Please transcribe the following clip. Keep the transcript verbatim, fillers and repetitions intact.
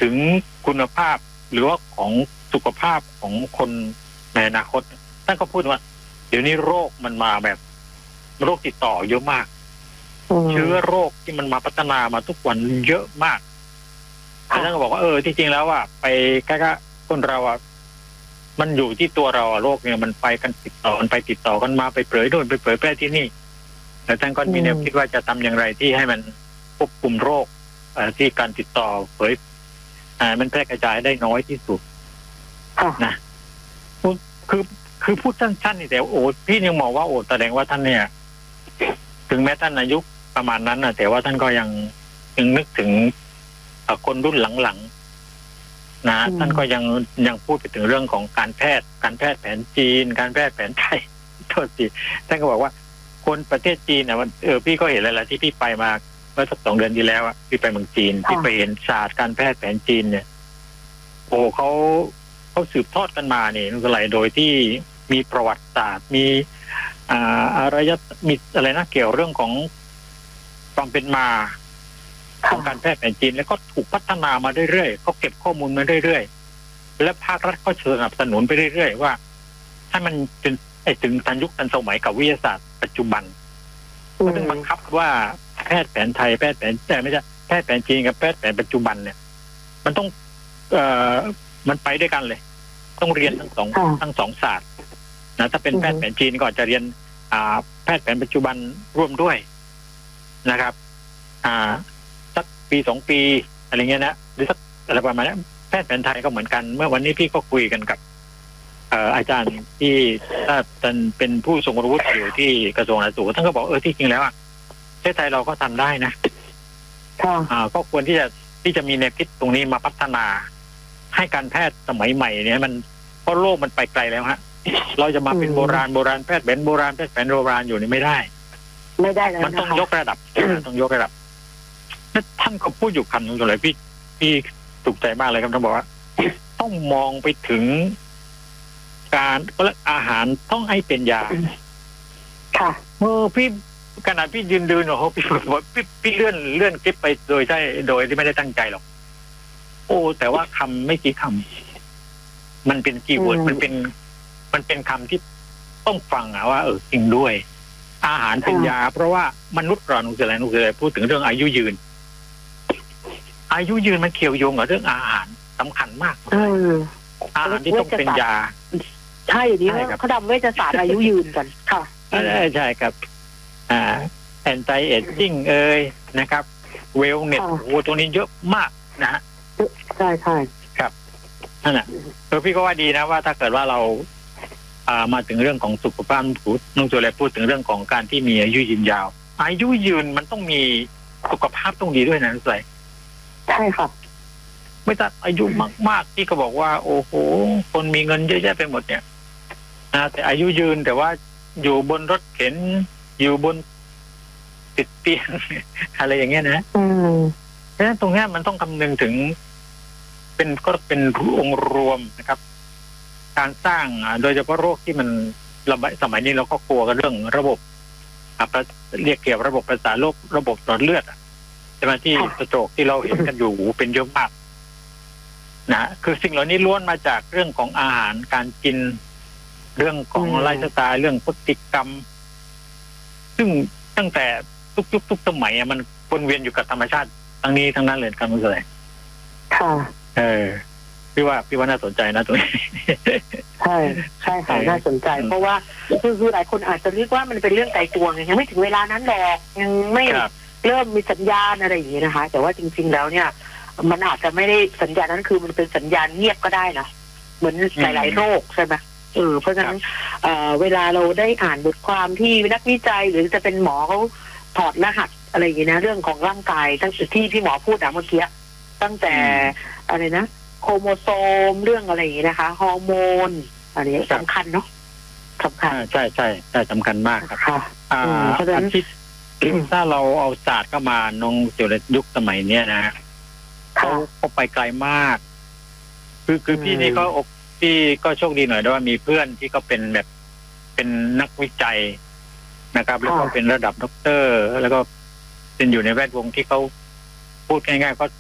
ถึงคุณภาพหรือว่าของสุขภาพของคนในอนาคตท่านก็พูดว่าเดี๋ยวนี้โรคมันมาแบบโรคติดต่อเยอะมากเชื้อโรคที่มันมาพัฒนามาทุกวันเยอะมากท่านก็บอกว่าเออที่จริงแล้วว่าไปใกล้ๆคนเราอ่ะมันอยู่ที่ตัวเราโรคเนี่ยมันไปกันติดต่อมันไปติดต่อกันมาไปเผยโน่นไปเผยแพร่ที่นี่แต่ท่านก็มีแนวคิดว่าจะทำอย่างไรที่ให้มันควบคุมโรคที่การติดต่อเผยมันแพร่กระจายได้น้อยที่สุดนะคือคือพูดสั้นๆนี่แต่โอ้พี่ยังมองว่าโอ้แสดงว่าท่านเนี่ยถึงแม้ท่านอายุประมาณนั้นนะแต่ว่าท่านก็ยังยังนึกถึงคนรุ่นหลังๆนะท่านก็ยังยังพูดไปถึงเรื่องของการแพทย์การแพทย์แผนจีนการแพทย์แผนไทยโทษทีท่านก็บอกว่าคนประเทศจีนเนี่ยมันเออพี่ก็เห็นแล้วแหละที่พี่ไปมาเมื่อสักสองเดือนที่แล้วอ่ะพี่ไปเมืองจีนพี่ไปเห็นศาสตร์การแพทย์แผนจีนเนี่ยโอ้เขาเขาสืบทอดกันมาเนี่ยนั่นอะไรโดยที่มีประวัติศาสตร์มีอ่าอารยมีอะไรนะเกี่ยวเรื่องของความเป็นมาของการแพทย์แผนจีนแล้วก็ถูกพัฒนามาเรื่อยๆเขาเก็บข้อมูลมาเรื่อยๆและภาครัฐก็เชิญสนับสนุนไปเรื่อยๆว่าให้มันเป็นไอ้ถึงทันยุคทันสมัยกับวิทยาศาสตร์ปัจจุบันก็ต้องบังคับว่าแพทย์แผนไทยแพทย์แผนแต่ไม่ใช่แพทย์แผนจีนกับแพทย์แผนปัจจุบันเนี่ยมันต้องเอ่อมันไปด้วยกันเลยต้องเรียนทั้งสองทั้งสองศาสตร์นะถ้าเป็นแพทย์แผนจีนก็จะเรียนอ่าแพทย์แผนปัจจุบันร่วมด้วยนะครับอ่าสักปีสองปีอะไรเงี้ยนะหรือสักอะไรประมาณนี้แพทย์แผนไทยก็เหมือนกันเมื่อวันนี้พี่ก็คุยกันกับเอ่ออาจารย์ที่ถ้าท่านเป็นผู้ทรงรู้อยู่ที่กระทรวงสาธารณสุขท่านก็บอกเออที่จริงแล้วอ่ะประเทศไทยเราก็ทำได้นะอ่าก็ควรที่จะที่จะมีแนวคิดตรงนี้มาพัฒนาให้การแพทย์สมัยใหม่เนี่ยมันเพราะโลกมันไปไกลแล้วฮะเราจะมาเป็นโบราณโบราณแพทย์แผนโบราณแพทย์แผนโบราณอยู่นี่ไม่ได้ไม่ได้แล้วมันต้องยกระดับต้องยกระดับท่านก็พูดอยู่คำนึงเลยพี่พี่ถูกใจมากเลยครับท่านบอกว่าต้องมองไปถึงการและอาหารต้องให้เป็นยาค่ะเออพี่ขนาดพี่ยืนดูโอ้โหพี่พี่พี่เลื่อนเลื่อนคลิปไปโดยใช่โดยที่ไม่ได้ตั้งใจหรอกโอ้แต่ว่าคำไม่กี่คำมันเป็นคีย์เวิร์ดมันเป็นมันเป็นคำที่ต้องฟังอะว่าเออจริงด้วยอาหารเป็นยาเพราะว่ามนุษย์เราหนูจะอะไรหนูจะอะไรพูดถึงเรื่องอายุยืนอายุยืนมันเกี่ยวโยงกับเรื่องอาหารสำคัญมากอาหารที่ต้องเป็นยาใช่ดีเขาทำเวชศาสตร์อายุยืนกันค่ะใช่ครับอ่าแอนตี้เอจจิ้งเอ่ยนะครับเวลเน็ตโอ้ตัวนี้เยอะมากนะฮะใช่ใช่ครับนั่นแหละเออพี่ก็ว่าดีนะว่าถ้าเกิดว่าเราอ่ามาถึงเรื่องของสุขภาพพูดนุ่งตัวอะไรพูดถึงเรื่องของการที่มีอายุยืนยาวอายุยืนมันต้องมีสุขภาพต้องดีด้วยนะนุ่งตัวใช่ค่ะไม่ตัดอายุมากๆที่ก็บอกว่าโอ้โหคนมีเงินเยอะแยะไปหมดเนี่ยนะแต่อายุยืนแต่ว่าอยู่บนรถเข็นอยู่บนติดเตียงอะไรอย่างเงี้ยนะอืมเพราะฉะนั้นตรงนี้มันต้องคำนึงถึงเป็นก็เป็นองค์รวมนะครับการสร้างโดยเฉพาะโรคที่มันระบาดสมัยนี้เราก็กลัวกันเรื่องระบบเรียกเกี่ยวกับระบบประสาทโรคระบบหลอดเลือดใช่ไหมที่สโตรกที่เราเห็นกันอยู่เป็นเยอะมากนะคือสิ่งเหล่านี้ล้วนมาจากเรื่องของอาหารการกินเรื่องของไลฟ์สไตล์เรื่องพฤติกรรมซึ่งตั้งแต่ทุกยุคทุกสมัยมันวนเวียนอยู่กับธรรมชาติทั้งนี้ทั้งนั้นเลยกันหมดเลยค่ะเออพี่ว่าพี่ว่าน่าสนใจนะตรงนี้ใช่ใช่ค่ะน่าสนใจเพราะว่าคือคือหลายคนอาจจะเรียกว่ามันเป็นเรื่องไกลตัวไงยังไม่ถึงเวลานั้นหรอกยังไม่เริ่มมีสัญญาณอะไรอย่างนี้นะคะแต่ว่าจริงๆแล้วเนี่ยมันอาจจะไม่ได้สัญญาณนั้นคือมันเป็นสัญญาณเงียบก็ได้นะเหมือนหลายๆโรคใช่ไหมเออเพราะฉะนั้นเอ่อเวลาเราได้อ่านบทความที่นักวิจัยหรือจะเป็นหมอเขาถอดรหัสอะไรอย่างนี้นะเรื่องของร่างกายตั้งแต่ที่พี่หมอพูดนะเมื่อกี้ตั้งแต่อะไรนะโครโมโซมเรื่องอะไรอย่างนี้นะคะฮอร์โมนอะไรสำคัญเนาะสำคัญใช่ใช่ใช่สำคัญมากครับค่ะอ่าอาทิตย์ถ้าเราเอาศาสตร์เข้ามาน้องเกี่ยวกับยุคสมัยเนี้ยนะเขาเขาไปไกลมากคือคือพี่นี่ก็พี่ก็โชคดีหน่อยด้วยว่ามีเพื่อนที่เขาเป็นแบบเป็นนักวิจัยนะครับแล้วก็เป็นระดับด็อกเตอร์แล้วก็เป็นอยู่ในแวดวงที่เขาพูดง่ายๆก็